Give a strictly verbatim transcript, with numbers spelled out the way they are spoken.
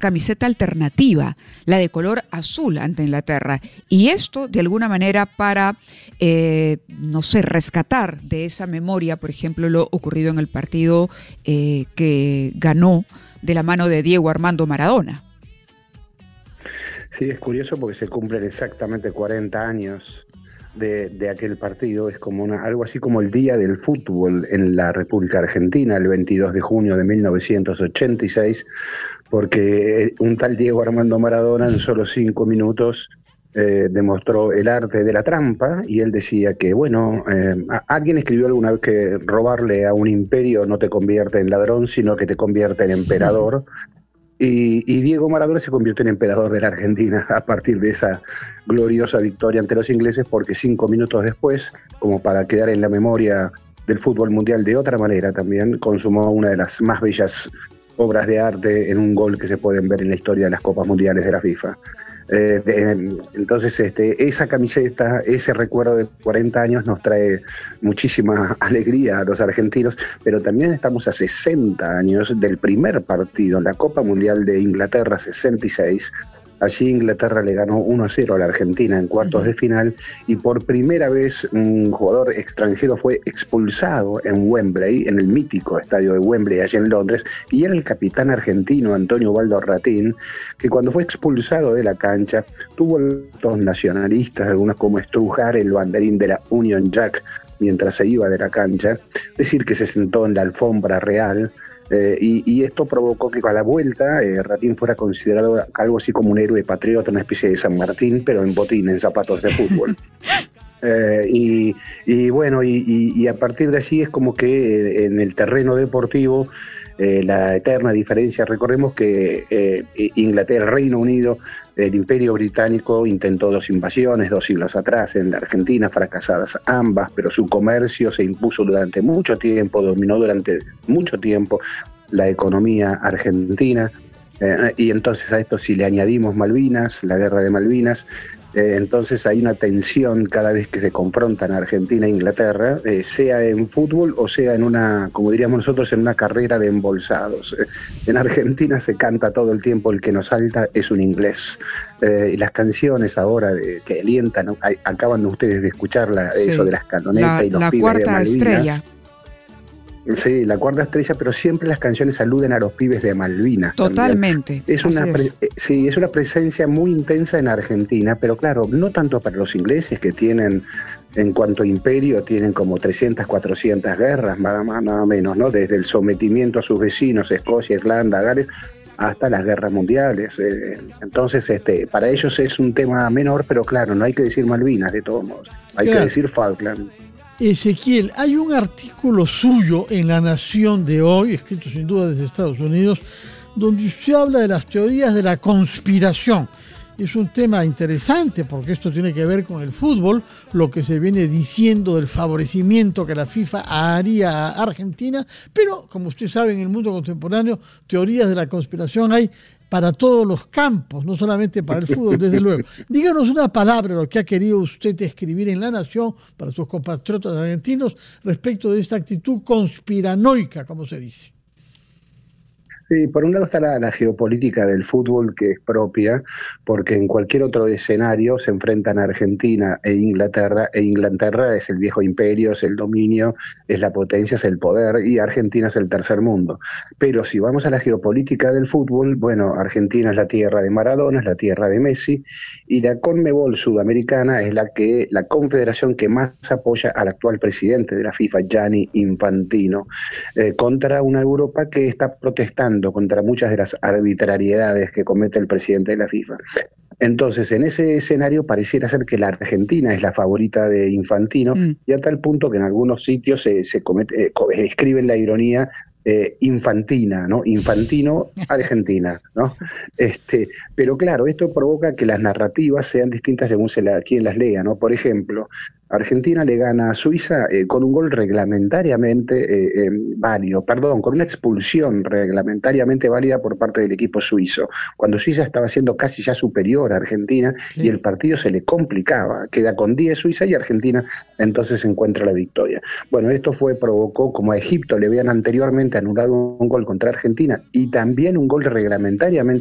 camiseta alternativa, la de color azul ante Inglaterra. Y esto, de alguna manera, para, eh, no sé, rescatar de esa memoria, por ejemplo, lo ocurrido en el partido eh, que ganó de la mano de Diego Armando Maradona. Sí, es curioso porque se cumplen exactamente cuarenta años de, de aquel partido. Es como una, algo así como el Día del Fútbol en la República Argentina, el veintidós de junio de mil novecientos ochenta y seis, porque un tal Diego Armando Maradona en solo cinco minutos eh, demostró el arte de la trampa, y él decía que, bueno, eh, alguien escribió alguna vez que robarle a un imperio no te convierte en ladrón, sino que te convierte en emperador. Y, y Diego Maradona se convirtió en emperador de la Argentina a partir de esa gloriosa victoria ante los ingleses, porque cinco minutos después, como para quedar en la memoria del fútbol mundial de otra manera también, consumó una de las más bellas obras de arte en un gol que se pueden ver en la historia de las Copas Mundiales de la FIFA. Eh, de, entonces, este, esa camiseta, ese recuerdo de cuarenta años nos trae muchísima alegría a los argentinos, pero también estamos a sesenta años del primer partido en la Copa Mundial de Inglaterra, sesenta y seis. Allí Inglaterra le ganó uno a cero a la Argentina en cuartos de final, y por primera vez un jugador extranjero fue expulsado en Wembley, en el mítico estadio de Wembley, allí en Londres, y era el capitán argentino Antonio Ubaldo Ratín, que cuando fue expulsado de la cancha tuvo los nacionalistas, algunos como estrujar el banderín de la Union Jack mientras se iba de la cancha, decir que se sentó en la alfombra real. Eh, y, y esto provocó que a la vuelta eh, Ratín fuera considerado algo así como un héroe patriota, una especie de San Martín, pero en botín, en zapatos de fútbol. Eh, y, y bueno, y, y, y a partir de allí es como que eh, en el terreno deportivo, eh, la eterna diferencia, recordemos que eh, Inglaterra, Reino Unido, el Imperio Británico intentó dos invasiones dos siglos atrás en la Argentina, fracasadas ambas, pero su comercio se impuso durante mucho tiempo, dominó durante mucho tiempo la economía argentina, eh, y entonces a esto si le añadimos Malvinas, la guerra de Malvinas, Eh, entonces hay una tensión cada vez que se confrontan Argentina e Inglaterra, eh, sea en fútbol o sea en una, como diríamos nosotros, en una carrera de embolsados. Eh, en Argentina se canta todo el tiempo el que nos salta es un inglés. Eh, y las canciones ahora de, que alientan, ¿no? Hay, acaban ustedes de escuchar la, sí, eso de las canonetas la, y los la pibes de Malvinas. Estrella. Sí, la cuarta estrella, pero siempre las canciones aluden a los pibes de Malvinas. Totalmente. Es una, es. Pre, sí, es una presencia muy intensa en Argentina, pero claro, no tanto para los ingleses, que tienen, en cuanto a imperio, tienen como trescientas, cuatrocientas guerras, nada más, nada menos, ¿no? Desde el sometimiento a sus vecinos, Escocia, Irlanda, Gales, hasta las guerras mundiales. Eh, entonces, este, para ellos es un tema menor, pero claro, no hay que decir Malvinas, de todos modos. Hay claro. que decir Falkland. Ezequiel, hay un artículo suyo en La Nación de hoy, escrito sin duda desde Estados Unidos, donde usted habla de las teorías de la conspiración. Es un tema interesante porque esto tiene que ver con el fútbol, lo que se viene diciendo del favorecimiento que la FIFA haría a Argentina, pero como usted sabe, en el mundo contemporáneo, teorías de la conspiración hay para todos los campos, no solamente para el fútbol, desde luego. Díganos una palabra, lo que ha querido usted escribir en La Nación para sus compatriotas argentinos respecto de esta actitud conspiranoica, como se dice. Sí, por un lado está la, la geopolítica del fútbol, que es propia, porque en cualquier otro escenario se enfrentan Argentina e Inglaterra, e Inglaterra es el viejo imperio, es el dominio, es la potencia, es el poder, y Argentina es el tercer mundo. Pero si vamos a la geopolítica del fútbol, bueno, Argentina es la tierra de Maradona, es la tierra de Messi, y la Conmebol sudamericana es la que la confederación que más apoya al actual presidente de la FIFA, Gianni Infantino, eh, contra una Europa que está protestando contra muchas de las arbitrariedades que comete el presidente de la FIFA. Entonces, en ese escenario pareciera ser que la Argentina es la favorita de Infantino, mm. y a tal punto que en algunos sitios se, se comete, eh, escriben la ironía eh, infantina, ¿no? Infantino, Argentina, ¿no? Este, pero claro, esto provoca que las narrativas sean distintas según se la, quien las lea, ¿no? Por ejemplo, Argentina le gana a Suiza eh, con un gol reglamentariamente eh, eh, válido, perdón, con una expulsión reglamentariamente válida por parte del equipo suizo, cuando Suiza estaba siendo casi ya superior a Argentina, sí. y el partido se le complicaba, queda con diez Suiza y Argentina entonces encuentra la victoria. Bueno, esto fue, provocó, como a Egipto le habían anteriormente anulado un gol contra Argentina y también un gol reglamentariamente